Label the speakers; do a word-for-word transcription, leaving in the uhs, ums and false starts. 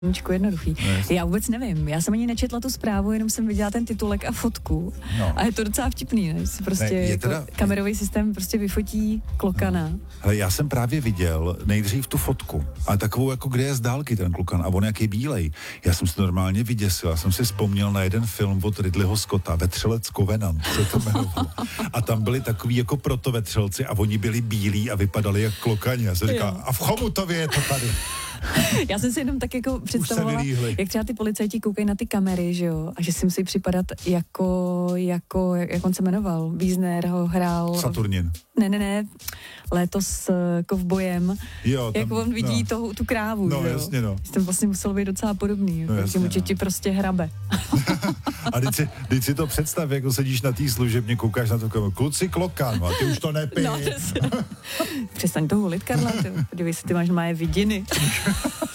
Speaker 1: jednoduchý.
Speaker 2: No,
Speaker 1: já vůbec nevím, já jsem ani nečetla tu zprávu, jenom jsem viděla ten titulek a fotku.
Speaker 2: No.
Speaker 1: A je to docela vtipný, ne? Si prostě
Speaker 2: Ne, je
Speaker 1: jako
Speaker 2: teda-
Speaker 1: kamerový systém prostě vyfotí klokana.
Speaker 2: No. Hele, já jsem právě viděl nejdřív tu fotku, ale takovou, jako kde je z dálky ten klokan a on jaký bílej. Já jsem se normálně vyděsil, já jsem si vzpomněl na jeden film od Ridleyho Scotta, Vetřelec Covenant se to jmenovalo. A tam byli takový jako protovetřelci a oni byli bílí a vypadali jak klokani. Já jsem říkal,
Speaker 1: Jo.
Speaker 2: a v Chomutově je to tady.
Speaker 1: Já jsem si jenom tak jako představovala,
Speaker 2: vylíhli.
Speaker 1: jak třeba ty policajti koukají na ty kamery, že jo, a že si musí připadat jako, jako, jak on se jmenoval, Wiesner ho hrál.
Speaker 2: Saturnin.
Speaker 1: Ne, ne, ne, léto s uh, kovbojem,
Speaker 2: Jo,
Speaker 1: jak
Speaker 2: tam,
Speaker 1: on vidí
Speaker 2: no.
Speaker 1: toho, tu krávu,
Speaker 2: No,
Speaker 1: že jo.
Speaker 2: jasně, no.
Speaker 1: Jsem vlastně musel být docela podobný,
Speaker 2: No,
Speaker 1: no,
Speaker 2: jasně,
Speaker 1: že mu
Speaker 2: no.
Speaker 1: ti prostě hrabe.
Speaker 2: A teď si, teď si to představ, jako sedíš na té služebně, koukáš na to kameru, kluci klokan, no, a ty už to nepij.
Speaker 1: No, přesně. Přestaň to hulit, Karla, ty. Podívej se, ty máš moje vidiny.